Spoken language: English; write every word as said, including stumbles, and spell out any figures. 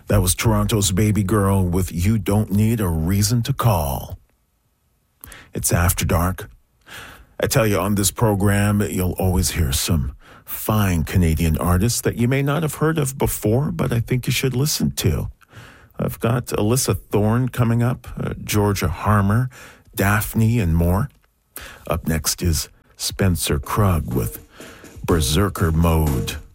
That was Toronto's Baby Girl with You Don't Need a Reason to Call. It's After Dark. I tell you, on this program, you'll always hear some fine Canadian artists that you may not have heard of before, but I think you should listen to. I've got Alyssa Thorne coming up, uh, Georgia Harmer, Daphne, and more. Up next is Spencer Krug with Berserker Mode.